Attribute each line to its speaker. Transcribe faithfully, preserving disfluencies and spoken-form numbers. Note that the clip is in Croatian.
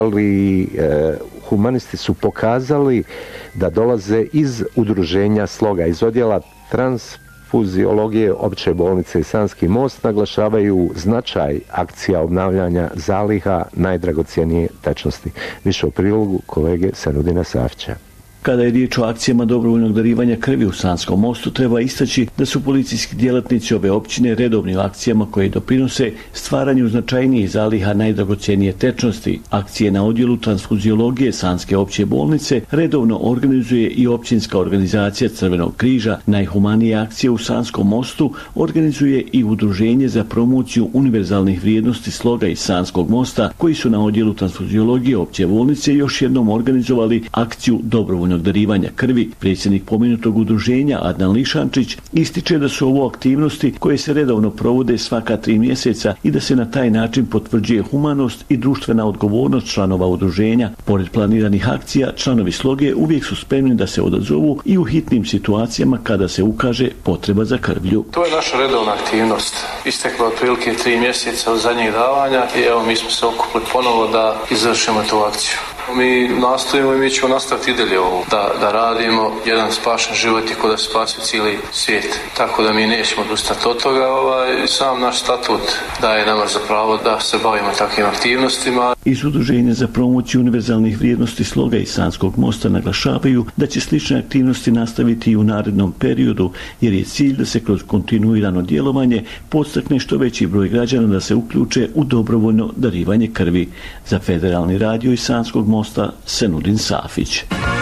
Speaker 1: ali e, humanisti su pokazali da dolaze iz udruženja Sloga, iz odjela transfuziologije opće bolnice i Sanski most, naglašavaju značaj akcija obnavljanja zaliha najdragocjenije tečnosti. Više u prilogu kolege Senudina Safića.
Speaker 2: Kada je riječ o akcijama dobrovoljnog darivanja krvi u Sanskom mostu, treba istaći da su policijski djelatnici ove općine redovnim akcijama koje doprinose stvaranju značajnijih zaliha najdragocjenije tečnosti. Akcije na odjelu transfuziologije Sanske opće bolnice redovno organizuje i općinska organizacija Crvenog križa. Najhumanije akcije u Sanskom mostu organizuje i Udruženje za promociju univerzalnih vrijednosti Sloga iz Sanskog mosta, koji su na odjelu transfuziologije opće bolnice još jednom organizovali akciju dobrovoljnog darivanja krvi. Predsjednik pomenutog udruženja Adnan Lišančić ističe da su ovo aktivnosti koje se redovno provode svaka tri mjeseca i da se na taj način potvrđuje humanost i društvena odgovornost članova udruženja. Pored planiranih akcija, članovi Sloge uvijek su spremni da se odazovu i u hitnim situacijama kada se ukaže potreba za krvlju.
Speaker 3: To je naša redovna aktivnost. Isteklo otprilike tri mjeseca od zadnjih davanja i evo mi smo se okupili ponovo da izvršimo tu akciju. Mi nastojimo i mi ćemo nastaviti i dalje ovo, da, da radimo. Jedan spašen život je kod da spasi cijeli svijet. Tako da mi nećemo odustati od toga. Ovaj, sam naš statut daje nama za pravo da se bavimo takvim aktivnostima.
Speaker 2: Iz Udruženja za promociju univerzalnih vrijednosti Sloga i Sanskog mosta naglašavaju da će slične aktivnosti nastaviti i u narednom periodu, jer je cilj da se kroz kontinuirano djelovanje podstakne što veći broj građana da se uključe u dobrovoljno darivanje krvi. Za Federalni radio iz Sanskog mosta Senudin Safić.